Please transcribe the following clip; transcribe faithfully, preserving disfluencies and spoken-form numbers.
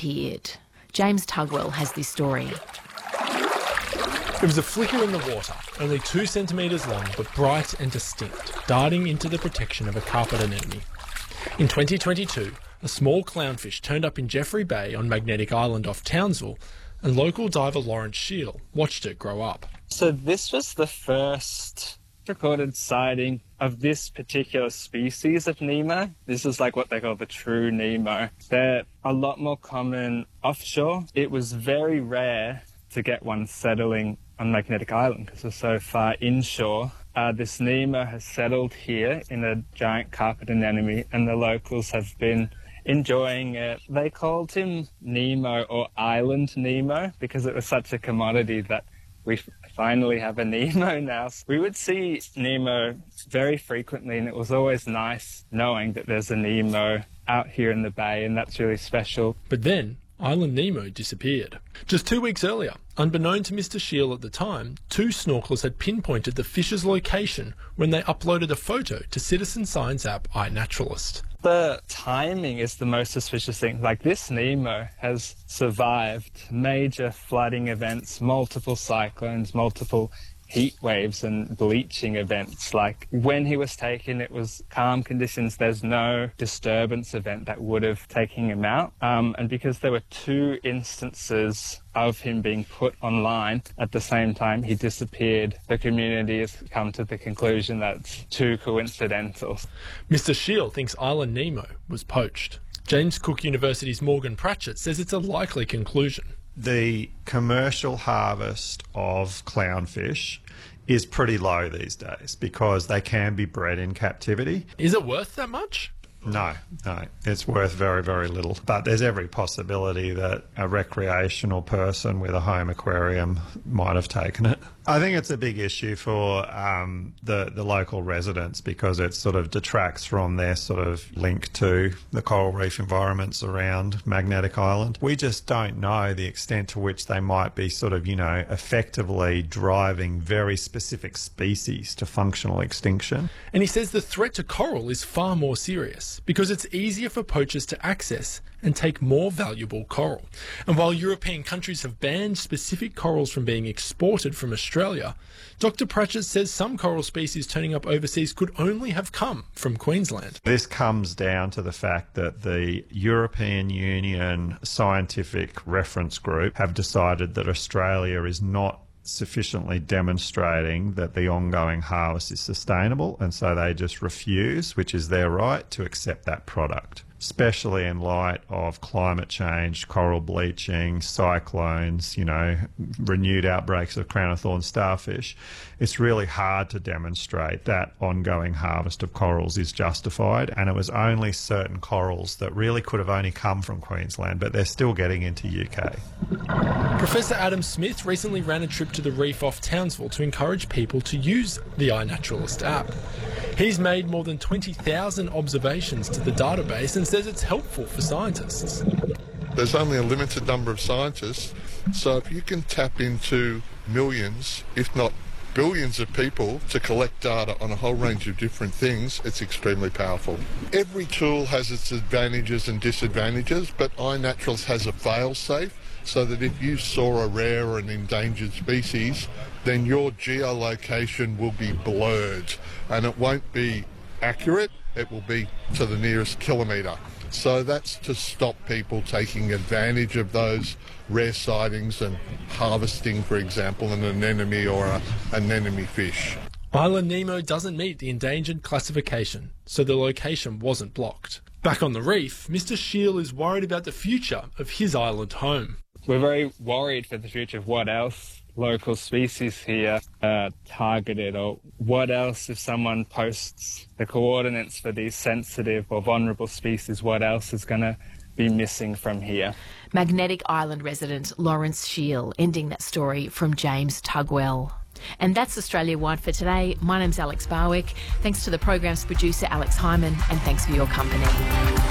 disappeared. James Tugwell has this story. It was a flicker in the water, only two centimetres long but bright and distinct, darting into the protection of a carpet anemone. In twenty twenty-two, a small clownfish turned up in Jeffrey Bay on Magnetic Island off Townsville, and local diver Lawrence Shiel watched it grow up. So this was the first recorded sighting of this particular species of Nemo. This is like what they call the true Nemo. They're a lot more common offshore. It was very rare to get one settling on Magnetic Island because it's so far inshore. Uh, this Nemo has settled here in a giant carpet anemone, and the locals have been enjoying it. They called him Nemo or Island Nemo because it was such a commodity that we finally have a Nemo now. We would see Nemo very frequently, and it was always nice knowing that there's a Nemo out here in the bay, and that's really special. But then Island Nemo disappeared. Just two weeks earlier, unbeknown to Mister Shiel at the time, two snorkelers had pinpointed the fish's location when they uploaded a photo to citizen science app iNaturalist. The timing is the most suspicious thing. Like, this Nemo has survived major flooding events, multiple cyclones, multiple heat waves and bleaching events. Like, when he was taken, it was calm conditions. There's no disturbance event that would have taken him out. Um, and because there were two instances of him being put online at the same time he disappeared, the community has come to the conclusion that's too coincidental. Mister Shiel thinks Island Nemo was poached. James Cook University's Morgan Pratchett says it's a likely conclusion. The commercial harvest of clownfish is pretty low these days because they can be bred in captivity. Is it worth that much? No, no, it's worth very, very little. But there's every possibility that a recreational person with a home aquarium might have taken it. I think it's a big issue for um, the, the local residents because it sort of detracts from their sort of link to the coral reef environments around Magnetic Island. We just don't know the extent to which they might be sort of, you know, effectively driving very specific species to functional extinction. And he says the threat to coral is far more serious because it's easier for poachers to access and take more valuable coral. And while European countries have banned specific corals from being exported from Australia, Doctor Pratchett says some coral species turning up overseas could only have come from Queensland. This comes down to the fact that the European Union Scientific Reference Group have decided that Australia is not sufficiently demonstrating that the ongoing harvest is sustainable, and so they just refuse, which is their right, to accept that product. Especially in light of climate change, coral bleaching, cyclones, you know, renewed outbreaks of crown of thorn starfish, it's really hard to demonstrate that ongoing harvest of corals is justified, and it was only certain corals that really could have only come from Queensland, but they're still getting into U K. Professor Adam Smith recently ran a trip to the reef off Townsville to encourage people to use the iNaturalist app. He's made more than twenty thousand observations to the database and says it's helpful for scientists. There's only a limited number of scientists, so if you can tap into millions, if not billions of people to collect data on a whole range of different things, it's extremely powerful. Every tool has its advantages and disadvantages, but iNaturalist has a fail-safe so that if you saw a rare or an endangered species, then your geolocation will be blurred and it won't be accurate, it will be to the nearest kilometre. So that's to stop people taking advantage of those rare sightings and harvesting, for example, an anemone or a, an anemone fish. Island Nemo doesn't meet the endangered classification, so the location wasn't blocked. Back on the reef, Mister Shiel is worried about the future of his island home. We're very worried for the future of what else local species here are targeted, or what else if someone posts the coordinates for these sensitive or vulnerable species, what else is going to be missing from here. Magnetic Island resident Lawrence Shiel ending that story from James Tugwell. And that's Australia Wide for today. My name's Alex Barwick. Thanks to the program's producer Alex Hyman, and thanks for your company.